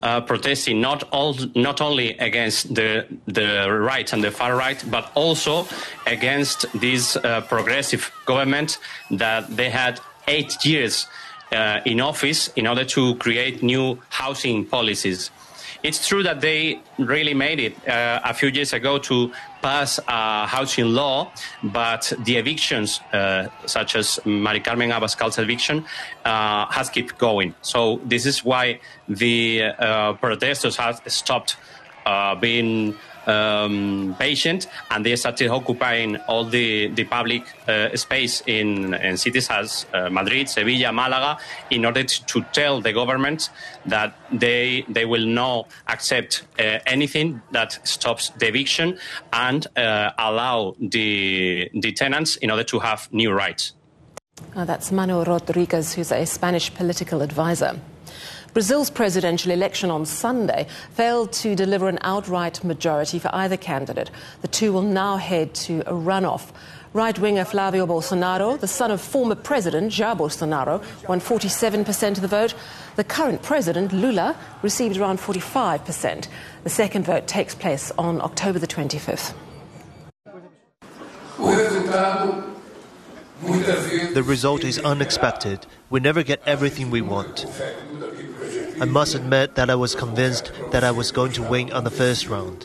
protesting not only against the right and the far right, but also against this progressive government that they had 8 years in office in order to create new housing policies. It's true that they really made it a few years ago to pass a housing law, but the evictions, such as Mari Carmen Abascal's eviction, has kept going. So this is why the protesters have stopped being patient, and they started occupying all the public space in cities as Madrid, Sevilla, Malaga, in order to tell the government that they will not accept anything that stops the eviction and allow the tenants in order to have new rights. That's Manuel Rodriguez, who's a Spanish political advisor. Brazil's presidential election on Sunday failed to deliver an outright majority for either candidate. The two will now head to a runoff. Right-winger Flavio Bolsonaro, the son of former President Jair Bolsonaro, won 47% of the vote. The current president, Lula, received around 45%. The second vote takes place on October the 25th. The result is unexpected. We never get everything we want. I must admit that I was convinced that I was going to win on the first round.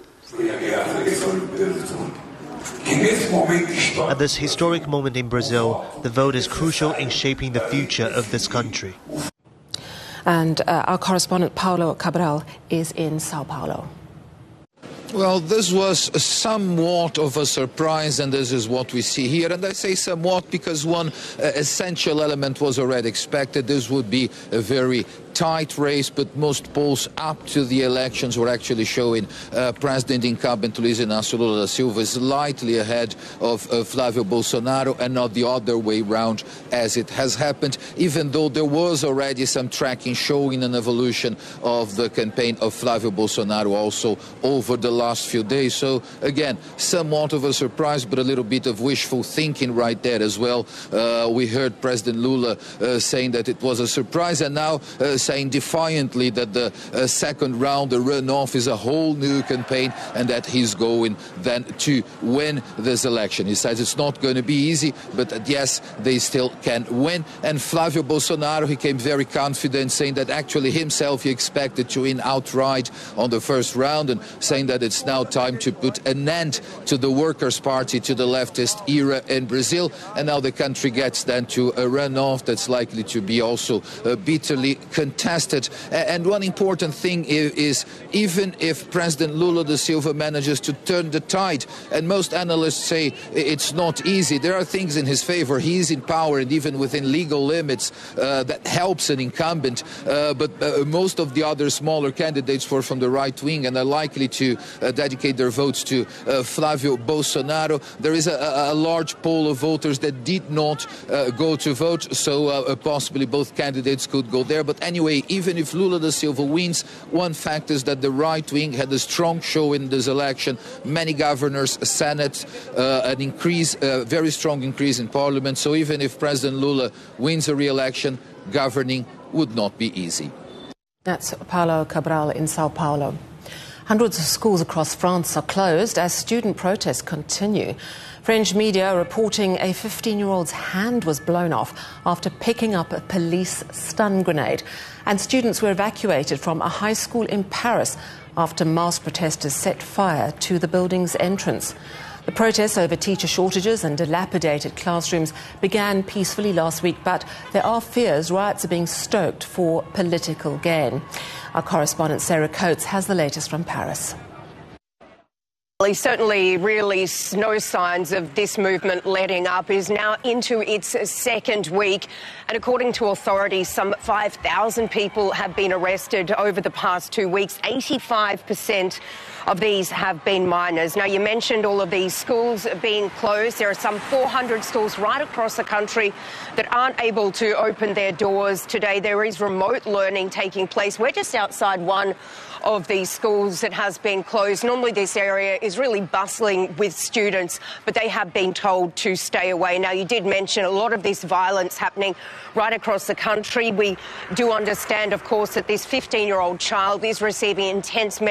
At this historic moment in Brazil, the vote is crucial in shaping the future of this country. And our correspondent Paulo Cabral is in Sao Paulo. Well, this was somewhat of a surprise, and this is what we see here. And I say somewhat because one essential element was already expected. This would be a very tight race, but most polls up to the elections were actually showing President incumbent Luiz Inácio Lula da Silva slightly ahead of Flavio Bolsonaro, and not the other way round as it has happened, even though there was already some tracking showing an evolution of the campaign of Flavio Bolsonaro also over the last few days. So again, somewhat of a surprise, but a little bit of wishful thinking right there as well. We heard President Lula saying that it was a surprise, and now saying defiantly that the second round, the runoff, is a whole new campaign and that he's going then to win this election. He says it's not going to be easy, but that yes, they still can win. And Flavio Bolsonaro, he came very confident, saying that actually himself he expected to win outright on the first round, and saying that it's now time to put an end to the Workers' Party, to the leftist era in Brazil. And now the country gets then to a runoff that's likely to be also bitterly contested. And one important thing is even if President Lula da Silva manages to turn the tide, and most analysts say it's not easy, there are things in his favor. He is in power, and even within legal limits that helps an incumbent, but most of the other smaller candidates from the right wing and are likely to dedicate their votes to Flavio Bolsonaro. There is a large pool of voters that did not go to vote, so possibly both candidates could go there. But anyway, even if Lula da Silva wins, one fact is that the right wing had a strong show in this election. Many governors, Senate, an increase, very strong increase in parliament. So even if President Lula wins a re-election, governing would not be easy. That's Paulo Cabral in Sao Paulo. Hundreds of schools across France are closed as student protests continue. French media are reporting a 15-year-old's hand was blown off after picking up a police stun grenade. And students were evacuated from a high school in Paris after masked protesters set fire to the building's entrance. The protests over teacher shortages and dilapidated classrooms began peacefully last week, but there are fears riots are being stoked for political gain. Our correspondent Sarah Coates has the latest from Paris. Certainly, really no signs of this movement letting up. Is now into its second week. And according to authorities, some 5,000 people have been arrested over the past 2 weeks. 85% of these have been minors. Now, you mentioned all of these schools being closed. There are some 400 schools right across the country that aren't able to open their doors today. There is remote learning taking place. We're just outside one of these schools that has been closed. Normally this area is is really bustling with students, but they have been told to stay away. Now, you did mention a lot of this violence happening right across the country. We do understand, of course, that this 15-year-old child is receiving intense